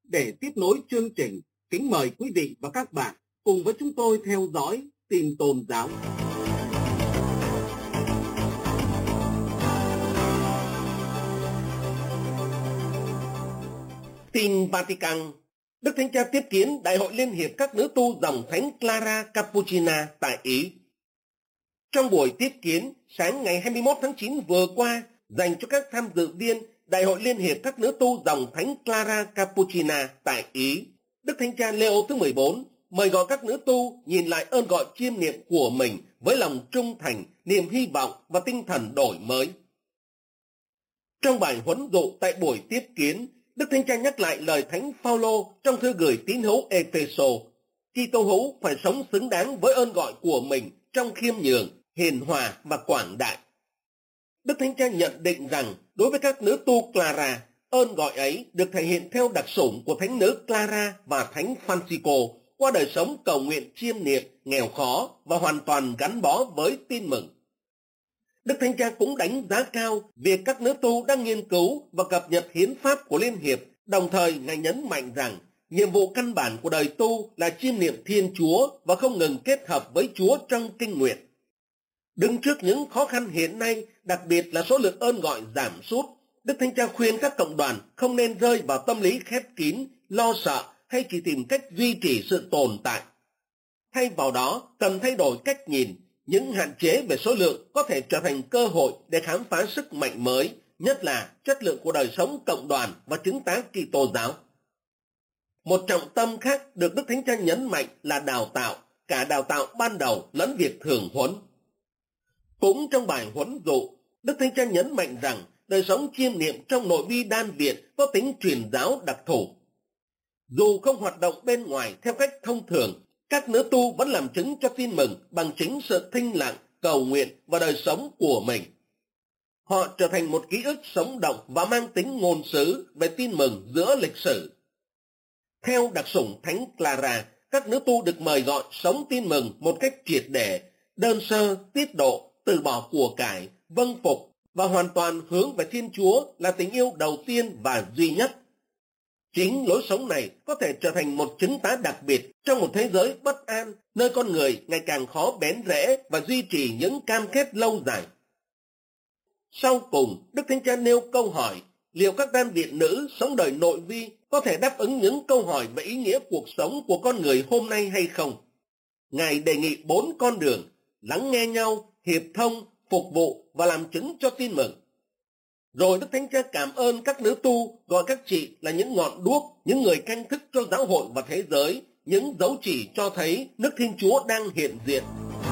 Để tiếp nối chương trình, kính mời quý vị và các bạn cùng với chúng tôi theo dõi tin tôn giáo. Tin Vatican. Đức Thánh Cha tiếp kiến Đại hội Liên hiệp các nữ tu dòng Thánh Clara Cappuccina tại Ý. Trong buổi tiếp kiến sáng ngày 21 tháng 9 vừa qua dành cho các tham dự viên Đại hội Liên hiệp các nữ tu dòng Thánh Clara Cappuccina tại Ý, Đức Thánh Cha Leo thứ 14 mời gọi các nữ tu nhìn lại ơn gọi chiêm niệm của mình với lòng trung thành, niềm hy vọng và tinh thần đổi mới. Trong bài huấn dụ tại buổi tiếp kiến, Đức Thánh Cha nhắc lại lời Thánh Phaolô trong thư gửi tín hữu Ê-phê-sô: Kitô hữu phải sống xứng đáng với ơn gọi của mình trong khiêm nhường, hiền hòa và quảng đại. Đức Thánh Cha nhận định rằng đối với các nữ tu Clara, ơn gọi ấy được thể hiện theo đặc sủng của Thánh nữ Clara và Thánh Francisco qua đời sống cầu nguyện chiêm niệm, nghèo khó và hoàn toàn gắn bó với tin mừng. Đức Thánh Cha cũng đánh giá cao việc các nữ tu đang nghiên cứu và cập nhật hiến pháp của Liên hiệp, đồng thời Ngài nhấn mạnh rằng nhiệm vụ căn bản của đời tu là chiêm niệm Thiên Chúa và không ngừng kết hợp với Chúa trong kinh nguyện. Đứng trước những khó khăn hiện nay, đặc biệt là số lượng ơn gọi giảm sút, Đức Thánh Cha khuyên các cộng đoàn không nên rơi vào tâm lý khép kín, lo sợ hay chỉ tìm cách duy trì sự tồn tại. Thay vào đó, cần thay đổi cách nhìn. Những hạn chế về số lượng có thể trở thành cơ hội để khám phá sức mạnh mới, nhất là chất lượng của đời sống cộng đoàn và chứng tá Kitô giáo. Một trọng tâm khác được Đức Thánh Cha nhấn mạnh là đào tạo, cả đào tạo ban đầu lẫn việc thường huấn. Cũng trong bài huấn dụ, Đức Thánh Cha nhấn mạnh rằng đời sống chiêm niệm trong nội vi đan viện có tính truyền giáo đặc thù. Dù không hoạt động bên ngoài theo cách thông thường, các nữ tu vẫn làm chứng cho tin mừng bằng chính sự thinh lặng, cầu nguyện và đời sống của mình. Họ trở thành một ký ức sống động và mang tính ngôn sứ về tin mừng giữa lịch sử. Theo đặc sủng Thánh Clara, các nữ tu được mời gọi sống tin mừng một cách triệt để, đơn sơ, tiết độ, từ bỏ của cải, vâng phục và hoàn toàn hướng về Thiên Chúa là tình yêu đầu tiên và duy nhất. Chính lối sống này có thể trở thành một chứng tá đặc biệt trong một thế giới bất an, nơi con người ngày càng khó bén rễ và duy trì những cam kết lâu dài. Sau cùng, Đức Thánh Cha nêu câu hỏi, liệu các đan viện nữ sống đời nội vi có thể đáp ứng những câu hỏi về ý nghĩa cuộc sống của con người hôm nay hay không? Ngài đề nghị 4 con đường: lắng nghe nhau, hiệp thông, phục vụ và làm chứng cho tin mừng. Rồi Đức Thánh Cha cảm ơn các nữ tu, gọi các chị là những ngọn đuốc, những người canh thức cho giáo hội và thế giới, những dấu chỉ cho thấy nước Thiên Chúa đang hiện diện.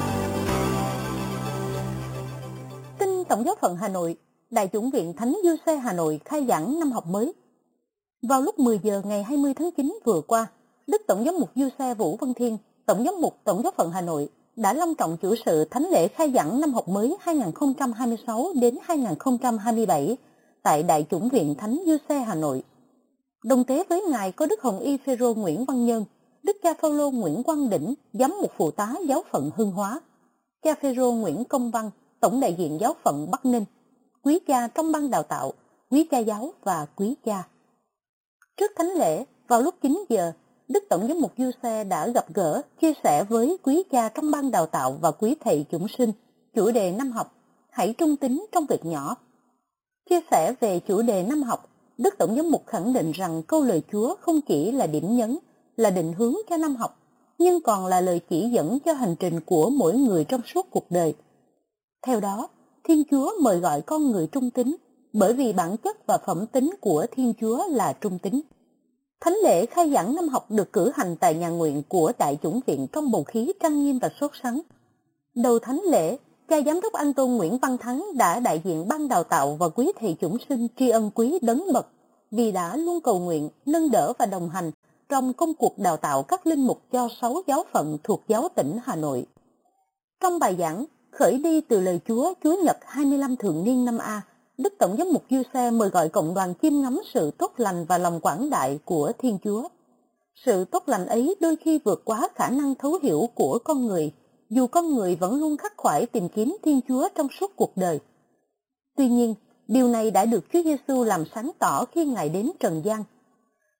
Tin Tổng giáo phận Hà Nội, Đại chủng viện Thánh Giuse Hà Nội khai giảng năm học mới. Vào lúc 10 giờ ngày 20 tháng 9 vừa qua, Đức Tổng giám mục Giuse Vũ Văn Thiên, Tổng giám mục Tổng giáo phận Hà Nội đã long trọng chủ sự thánh lễ khai giảng năm học mới 2026 đến 2027 tại Đại chủng viện Thánh Giuse Hà Nội. Đồng tế với Ngài có Đức Hồng Y Phêrô Nguyễn Văn Nhân, Đức cha Phaolô Nguyễn Quang Đỉnh, giám mục phụ tá giáo phận Hưng Hóa, cha Phêrô Nguyễn Công Văn, tổng đại diện giáo phận Bắc Ninh, quý cha trong ban đào tạo, quý cha giáo và quý cha. Trước thánh lễ, vào lúc 9 giờ, Đức Tổng giám mục Giuse đã gặp gỡ, chia sẻ với quý cha trong ban đào tạo và quý thầy chúng sinh chủ đề năm học, hãy trung tín trong việc nhỏ. Chia sẻ về chủ đề năm học, Đức Tổng giám mục khẳng định rằng câu lời Chúa không chỉ là điểm nhấn, là định hướng cho năm học, nhưng còn là lời chỉ dẫn cho hành trình của mỗi người trong suốt cuộc đời. Theo đó, Thiên Chúa mời gọi con người trung tín, bởi vì bản chất và phẩm tính của Thiên Chúa là trung tín. Thánh lễ khai giảng năm học được cử hành tại nhà nguyện của Đại chủng viện trong bầu khí trang nghiêm và sốt sắng. Đầu thánh lễ, cha giám đốc An Tôn Nguyễn Văn Thắng đã đại diện ban đào tạo và quý thầy chúng sinh tri ân quý đấng bậc vì đã luôn cầu nguyện, nâng đỡ và đồng hành trong công cuộc đào tạo các linh mục cho 6 giáo phận thuộc giáo tỉnh Hà Nội. Trong bài giảng khởi đi từ lời Chúa Chúa Nhật 25 thường niên năm A, Đức Tổng giám mục Giuse mời gọi cộng đoàn chiêm ngắm sự tốt lành và lòng quảng đại của Thiên Chúa. Sự tốt lành ấy đôi khi vượt quá khả năng thấu hiểu của con người, dù con người vẫn luôn khắc khoải tìm kiếm Thiên Chúa trong suốt cuộc đời. Tuy nhiên, điều này đã được Chúa Giêsu làm sáng tỏ khi Ngài đến trần gian.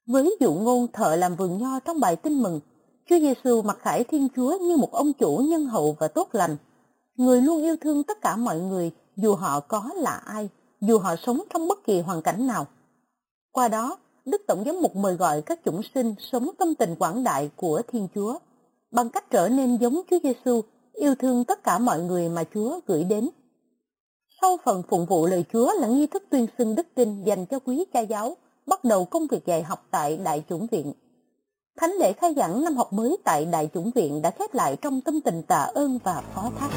Với dụ ngôn thợ làm vườn nho trong bài Tin Mừng, Chúa Giêsu mặc khải Thiên Chúa như một ông chủ nhân hậu và tốt lành, người luôn yêu thương tất cả mọi người dù họ có là ai, dù họ sống trong bất kỳ hoàn cảnh nào. Qua đó, Đức Tổng giám mục mời gọi các chủng sinh sống tâm tình quảng đại của Thiên Chúa, bằng cách trở nên giống Chúa Giêsu, yêu thương tất cả mọi người mà Chúa gửi đến. Sau phần phụng vụ lời Chúa là nghi thức tuyên xưng đức tin dành cho quý cha giáo, bắt đầu công việc dạy học tại Đại chủng viện. Thánh lễ khai giảng năm học mới tại Đại chủng viện đã khép lại trong tâm tình tạ ơn và phó thác.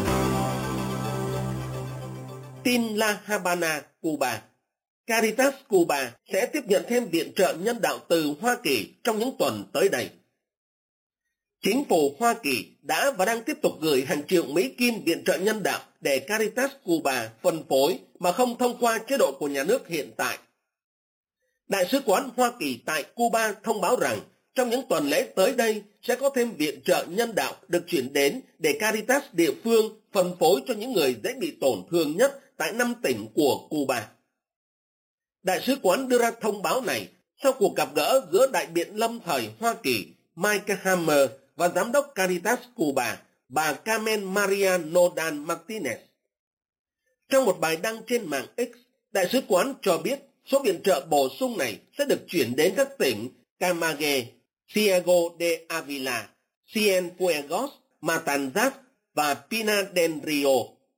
Tin La Habana, Cuba. Caritas Cuba sẽ tiếp nhận thêm viện trợ nhân đạo từ Hoa Kỳ trong những tuần tới đây. Chính phủ Hoa Kỳ đã và đang tiếp tục gửi hàng triệu Mỹ Kim viện trợ nhân đạo để Caritas Cuba phân phối mà không thông qua chế độ của nhà nước hiện tại. Đại sứ quán Hoa Kỳ tại Cuba thông báo rằng trong những tuần lễ tới đây sẽ có thêm viện trợ nhân đạo được chuyển đến để Caritas địa phương phân phối cho những người dễ bị tổn thương nhất tại 5 tỉnh của Cuba. Đại sứ quán đưa ra thông báo này sau cuộc gặp gỡ giữa đại biện lâm thời Hoa Kỳ Mike Hammer và giám đốc Caritas Cuba, bà Carmen Maria Nodal Martinez. Trong một bài đăng trên mạng X, đại sứ quán cho biết số viện trợ bổ sung này sẽ được chuyển đến các tỉnh Camagüey, Ciego de Ávila, Cienfuegos, Matanzas và Pinar del Río.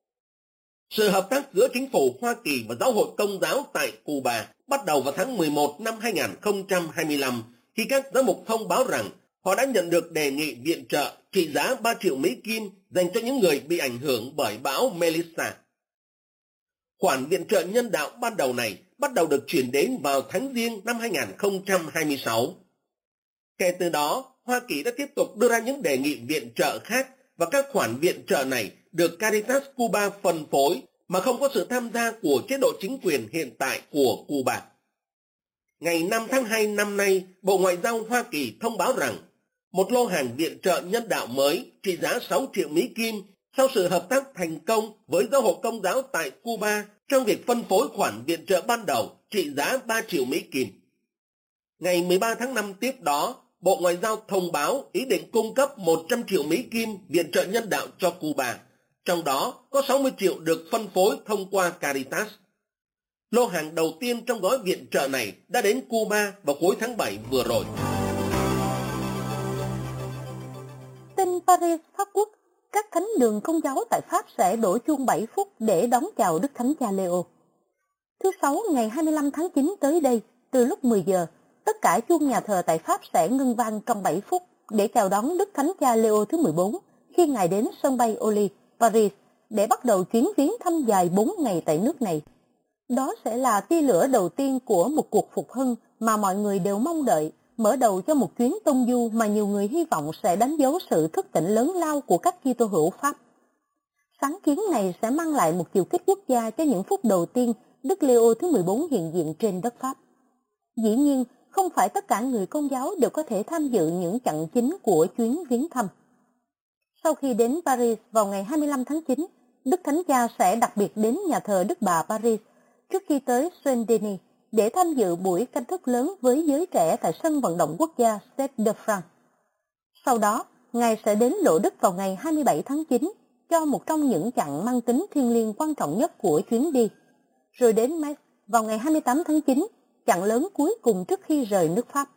Sự hợp tác giữa chính phủ Hoa Kỳ và Giáo hội Công giáo tại Cuba bắt đầu vào tháng 11 năm 2025 khi các giám mục thông báo rằng họ đã nhận được đề nghị viện trợ trị giá 3 triệu Mỹ Kim dành cho những người bị ảnh hưởng bởi bão Melissa. Khoản viện trợ nhân đạo ban đầu này bắt đầu được chuyển đến vào tháng Giêng năm 2026. Kể từ đó, Hoa Kỳ đã tiếp tục đưa ra những đề nghị viện trợ khác và các khoản viện trợ này được Caritas Cuba phân phối mà không có sự tham gia của chế độ chính quyền hiện tại của Cuba. Ngày 5 tháng 2 năm nay, Bộ Ngoại giao Hoa Kỳ thông báo rằng một lô hàng viện trợ nhân đạo mới trị giá 6 triệu Mỹ Kim sau sự hợp tác thành công với Giáo hội Công giáo tại Cuba trong việc phân phối khoản viện trợ ban đầu trị giá 3 triệu Mỹ Kim. Ngày 13 tháng 5 tiếp đó, Bộ Ngoại giao thông báo ý định cung cấp 100 triệu Mỹ Kim viện trợ nhân đạo cho Cuba, trong đó có 60 triệu được phân phối thông qua Caritas. Lô hàng đầu tiên trong gói viện trợ này đã đến Cuba vào cuối tháng 7 vừa rồi. Tin Paris, Pháp Quốc, các thánh đường Công giáo tại Pháp sẽ đổ chuông 7 phút để đón chào Đức Thánh Cha Leo. Thứ Sáu ngày 25 tháng 9 tới đây, từ lúc 10 giờ, tất cả chuông nhà thờ tại Pháp sẽ ngưng vang trong 7 phút để chào đón Đức Thánh Cha Leo thứ 14 khi Ngài đến sân bay Orly, Paris để bắt đầu chuyến viếng thăm dài 4 ngày tại nước này. Đó sẽ là tia lửa đầu tiên của một cuộc phục hưng mà mọi người đều mong đợi, mở đầu cho một chuyến tông du mà nhiều người hy vọng sẽ đánh dấu sự thức tỉnh lớn lao của các Kitô hữu Pháp. Sáng kiến này sẽ mang lại một chiều kích quốc gia cho những phút đầu tiên Đức Leo thứ 14 hiện diện trên đất Pháp. Dĩ nhiên, không phải tất cả người Công giáo đều có thể tham dự những chặng chính của chuyến viếng thăm. Sau khi đến Paris vào ngày 25 tháng 9, Đức Thánh Cha sẽ đặc biệt đến nhà thờ Đức Bà Paris trước khi tới Saint-Denis để tham dự buổi canh thức lớn với giới trẻ tại sân vận động quốc gia Stade de France. Sau đó, Ngài sẽ đến Lộ Đức vào ngày 27 tháng 9 cho một trong những chặng mang tính thiêng liêng quan trọng nhất của chuyến đi, rồi đến Metz vào ngày 28 tháng 9, chặng lớn cuối cùng trước khi rời nước Pháp.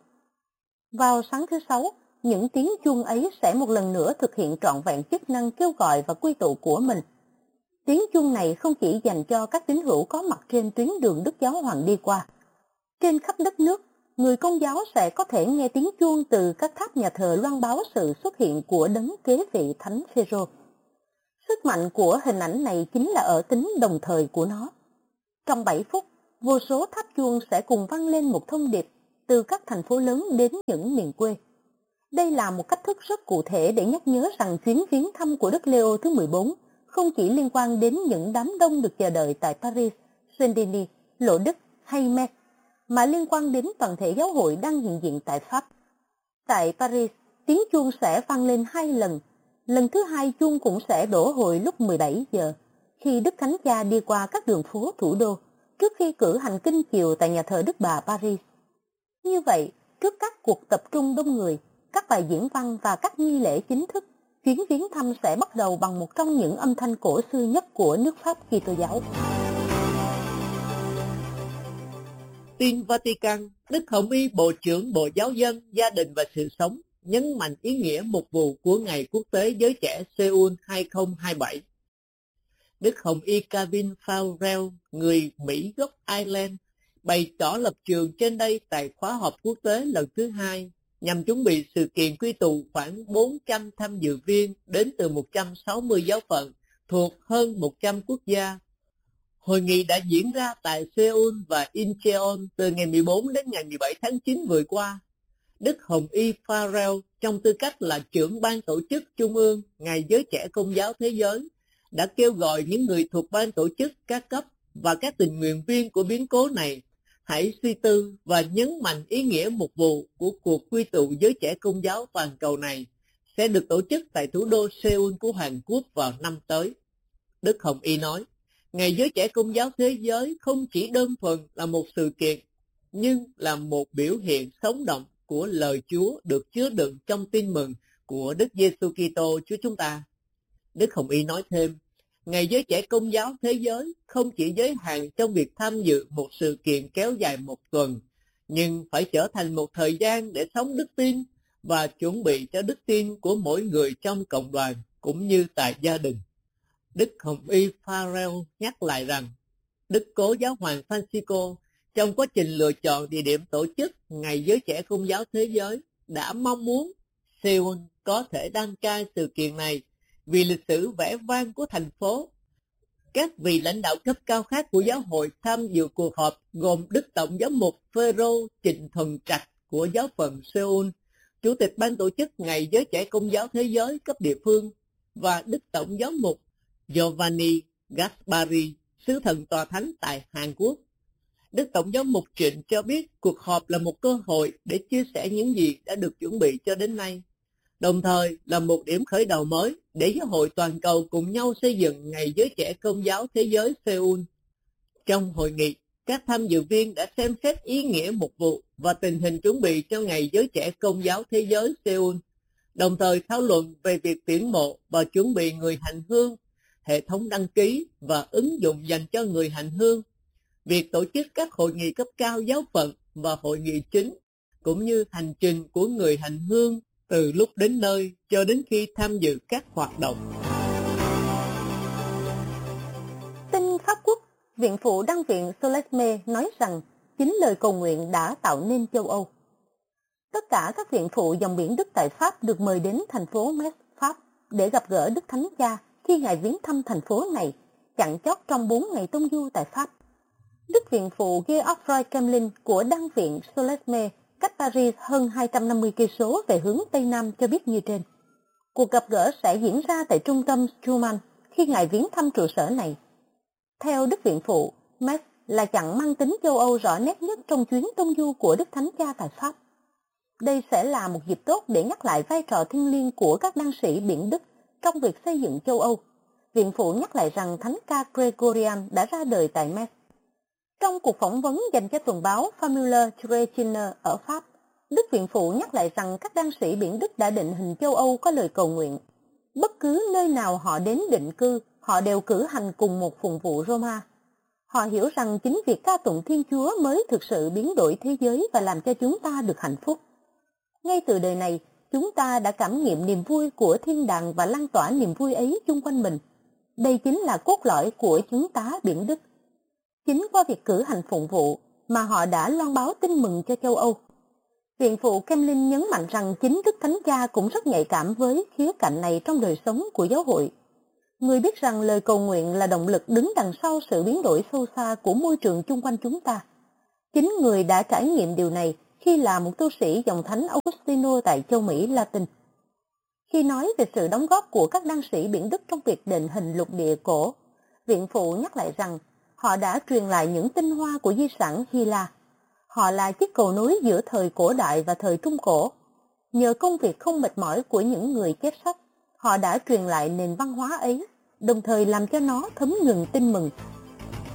Vào sáng thứ Sáu, những tiếng chuông ấy sẽ một lần nữa thực hiện trọn vẹn chức năng kêu gọi và quy tụ của mình. Tiếng chuông này không chỉ dành cho các tín hữu có mặt trên tuyến đường Đức Giáo Hoàng đi qua. Trên khắp đất nước, người Công giáo sẽ có thể nghe tiếng chuông từ các tháp nhà thờ loan báo sự xuất hiện của đấng kế vị Thánh Phêrô. Sức mạnh của hình ảnh này chính là ở tính đồng thời của nó. Trong 7 phút, vô số tháp chuông sẽ cùng vang lên một thông điệp từ các thành phố lớn đến những miền quê. Đây là một cách thức rất cụ thể để nhắc nhớ rằng chuyến viếng thăm của Đức Leo thứ 14 không chỉ liên quan đến những đám đông được chờ đợi tại Paris, Saint-Denis, Lộ Đức hay Metz, mà liên quan đến toàn thể giáo hội đang hiện diện tại Pháp. Tại Paris, tiếng chuông sẽ vang lên 2 lần. Lần thứ 2 chuông cũng sẽ đổ hồi lúc 17 giờ, khi Đức Thánh Cha đi qua các đường phố thủ đô, trước khi cử hành kinh chiều tại nhà thờ Đức Bà Paris. Như vậy, trước các cuộc tập trung đông người, các bài diễn văn và các nghi lễ chính thức, chuyến viếng thăm sẽ bắt đầu bằng một trong những âm thanh cổ xưa nhất của nước Pháp Kitô giáo. Tin Vatican, Đức Hồng Y Bộ trưởng Bộ Giáo dân, Gia đình và Sự sống nhấn mạnh ý nghĩa mục vụ của Ngày Quốc tế Giới trẻ Seoul 2027. Đức Hồng Y Kevin Farrell, người Mỹ gốc Ireland, bày tỏ lập trường trên đây tại khóa họp quốc tế lần thứ 2 nhằm chuẩn bị sự kiện quy tụ khoảng 400 tham dự viên đến từ 160 giáo phận thuộc hơn 100 quốc gia. Hội nghị đã diễn ra tại Seoul và Incheon từ ngày 14 đến ngày 17 tháng 9 vừa qua. Đức Hồng Y Farrell, trong tư cách là trưởng ban tổ chức Trung ương Ngày Giới Trẻ Công giáo Thế giới, đã kêu gọi những người thuộc ban tổ chức các cấp và các tình nguyện viên của biến cố này hãy suy tư và nhấn mạnh ý nghĩa mục vụ của cuộc quy tụ giới trẻ Công giáo toàn cầu này sẽ được tổ chức tại thủ đô Seoul của Hàn Quốc vào năm tới. Đức Hồng Y nói, Ngày Giới Trẻ Công giáo Thế giới không chỉ đơn thuần là một sự kiện, nhưng là một biểu hiện sống động của lời Chúa được chứa đựng trong tin mừng của Đức Giêsu Kitô Chúa chúng ta. Đức Hồng Y nói thêm, Ngày Giới Trẻ Công giáo Thế giới không chỉ giới hạn trong việc tham dự một sự kiện kéo dài một tuần, nhưng phải trở thành một thời gian để sống đức tin và chuẩn bị cho đức tin của mỗi người trong cộng đoàn cũng như tại gia đình. Đức Hồng Y Farrell nhắc lại rằng, Đức Cố Giáo hoàng Francisco trong quá trình lựa chọn địa điểm tổ chức Ngày Giới Trẻ Công giáo Thế giới đã mong muốn Seoul có thể đăng cai sự kiện này vì lịch sử vẻ vang của thành phố. Các vị lãnh đạo cấp cao khác của giáo hội tham dự cuộc họp gồm Đức Tổng giám mục Phêrô Trịnh Thuần Trạch của giáo phận Seoul, Chủ tịch ban tổ chức Ngày Giới Trẻ Công giáo Thế giới cấp địa phương, và Đức Tổng giám mục Giovanni Gaspari, sứ thần tòa thánh tại Hàn Quốc. Đức Tổng giám mục Trịnh cho biết cuộc họp là một cơ hội để chia sẻ những gì đã được chuẩn bị cho đến nay, đồng thời là một điểm khởi đầu mới để giáo hội toàn cầu cùng nhau xây dựng Ngày Giới Trẻ Công giáo Thế giới Seoul. Trong hội nghị, các tham dự viên đã xem xét ý nghĩa mục vụ và tình hình chuẩn bị cho Ngày Giới Trẻ Công giáo Thế giới Seoul, đồng thời thảo luận về việc tuyển mộ và chuẩn bị người hành hương, hệ thống đăng ký và ứng dụng dành cho người hành hương, việc tổ chức các hội nghị cấp cao giáo phận và hội nghị chính, cũng như hành trình của người hành hương từ lúc đến nơi cho đến khi tham dự các hoạt động. Tin Pháp Quốc, Viện phụ Đăng viện Solesme nói rằng chính lời cầu nguyện đã tạo nên châu Âu. Tất cả các viện phụ dòng biển Đức tại Pháp được mời đến thành phố Metz, Pháp để gặp gỡ Đức Thánh Cha khi Ngài viếng thăm thành phố này, chặn chót trong 4 ngày tông du tại Pháp. Đức viện phụ Geoffroy Kemlin của Đăng viện Solesme cách Paris hơn 250 cây số về hướng Tây Nam cho biết như trên. Cuộc gặp gỡ sẽ diễn ra tại trung tâm Schumann khi Ngài viếng thăm trụ sở này. Theo Đức viện phụ, Metz là chặng mang tính châu Âu rõ nét nhất trong chuyến tông du của Đức Thánh Cha tại Pháp. Đây sẽ là một dịp tốt để nhắc lại vai trò thiêng liêng của các đan sĩ biển Đức trong việc xây dựng châu Âu. Viện phụ nhắc lại rằng Thánh ca Gregorian đã ra đời tại Metz. Trong cuộc phỏng vấn dành cho tuần báo Famille Chrétienne ở Pháp, Đức viện phụ nhắc lại rằng các đan sĩ biển Đức đã định hình châu Âu có lời cầu nguyện. Bất cứ nơi nào họ đến định cư, họ đều cử hành cùng một phụng vụ Roma. Họ hiểu rằng chính việc ca tụng Thiên Chúa mới thực sự biến đổi thế giới và làm cho chúng ta được hạnh phúc. Ngay từ đời này, chúng ta đã cảm nghiệm niềm vui của thiên đàng và lan tỏa niềm vui ấy chung quanh mình. Đây chính là cốt lõi của chứng tá biển Đức. Chính qua việc cử hành phụng vụ mà họ đã loan báo tin mừng cho châu Âu. Viện phụ Kemlin nhấn mạnh rằng chính Đức Thánh Cha cũng rất nhạy cảm với khía cạnh này trong đời sống của giáo hội. Người biết rằng lời cầu nguyện là động lực đứng đằng sau sự biến đổi sâu xa của môi trường chung quanh chúng ta. Chính người đã trải nghiệm điều này khi là một tu sĩ dòng thánh Augustino tại châu Mỹ Latin. Khi nói về sự đóng góp của các đan sĩ biển Đức trong việc định hình lục địa cổ, viện phụ nhắc lại rằng họ đã truyền lại những tinh hoa của di sản Hy La. Họ là chiếc cầu nối giữa thời cổ đại và thời trung cổ. Nhờ công việc không mệt mỏi của những người chép sách, họ đã truyền lại nền văn hóa ấy, đồng thời làm cho nó thấm nhuần tin mừng